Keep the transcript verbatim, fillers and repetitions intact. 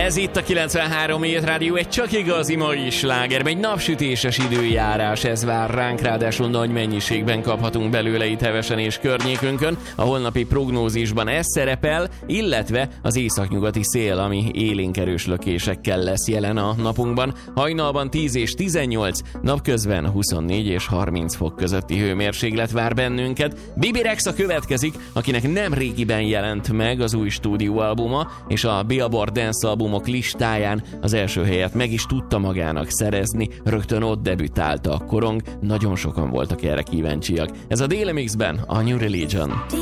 Ez itt a kilencvenhárom Hét Rádió, egy csak igazi mai sláger, egy napsütéses időjárás, ez vár ránk, ráadásul nagy mennyiségben kaphatunk belőle itt hevesen és környékünkön. A holnapi prognózisban ez szerepel, illetve az északnyugati szél, ami élénk erős lökésekkel lesz jelen a napunkban. Hajnalban tíz és tizennyolc, napközben huszonnégy és harminc fok közötti hőmérséklet vár bennünket. Bibi Rexha következik, akinek nem régiben jelent meg az új stúdióalbuma, és a Billboard Dance albumok listáján az első helyet meg is tudta magának szerezni, rögtön ott debütált a korong, nagyon sokan voltak erre kíváncsiak. Ez a Daily Mixben a New Religion.